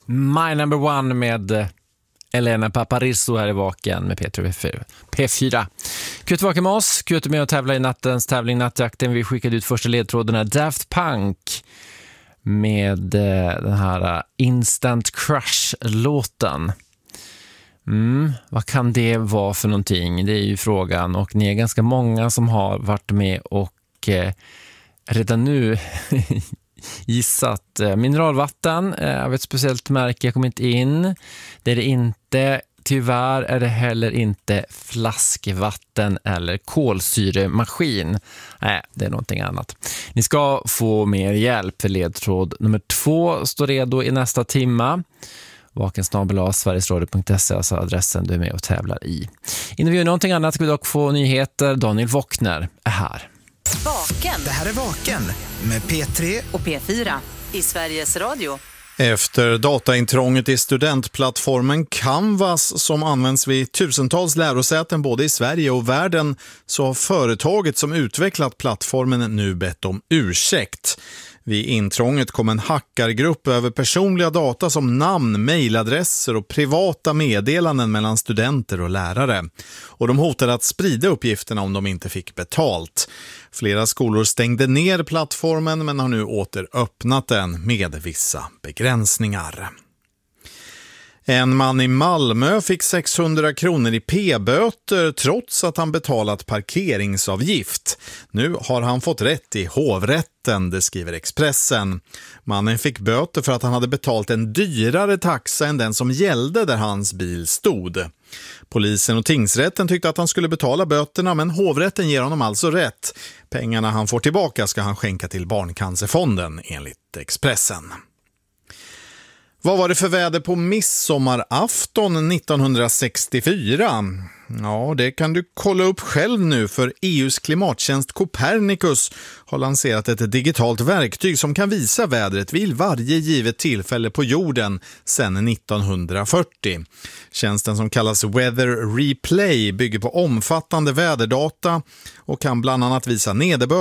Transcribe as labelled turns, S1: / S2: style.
S1: My Number One med Elena Paparizou här i Vaken med P4. Kul att vaka med oss. Kul att med och tävla i nattens tävling Nattjakten. Vi skickade ut första ledtrådarna Daft Punk med den här Instant Crush-låten. Vad kan det vara för någonting? Det är ju frågan, och ni är ganska många som har varit med och redan nu gissat. Mineralvatten av ett speciellt märke kommer inte in. Det är det inte. Tyvärr är det heller inte flaskvatten eller kolsyremaskin. Nej, det är någonting annat. Ni ska få mer hjälp, för ledtråd nummer 2 står redo i nästa timma. vakensnabel@sverigesradio.se, alltså adressen du är med och tävlar i. Innan vi gör någonting annat ska vi dock få nyheter. Daniel Wockner är här.
S2: Vaken.
S3: Det här är Vaken med P3
S2: och P4 i Sveriges Radio.
S4: Efter dataintrånget i studentplattformen Canvas som används vid tusentals lärosäten både i Sverige och världen, så har företaget som utvecklat plattformen nu bett om ursäkt. Vid intrånget kom en hackargrupp över personliga data som namn, mejladresser och privata meddelanden mellan studenter och lärare. Och de hotade att sprida uppgifterna om de inte fick betalt. Flera skolor stängde ner plattformen men har nu åter öppnat den med vissa begränsningar. En man i Malmö fick 600 kronor i p-böter trots att han betalat parkeringsavgift. Nu har han fått rätt i hovrätten, det skriver Expressen. Mannen fick böter för att han hade betalt en dyrare taxa än den som gällde där hans bil stod. Polisen och tingsrätten tyckte att han skulle betala böterna, men hovrätten ger honom alltså rätt. Pengarna han får tillbaka ska han skänka till Barncancerfonden, enligt Expressen. Vad var det för väder på midsommarafton 1964? Ja, det kan du kolla upp själv nu, för EUs klimattjänst Copernicus har lanserat ett digitalt verktyg som kan visa vädret vid varje givet tillfälle på jorden sedan 1940. Tjänsten, som kallas Weather Replay, bygger på omfattande väderdata och kan bland annat visa nederbörd,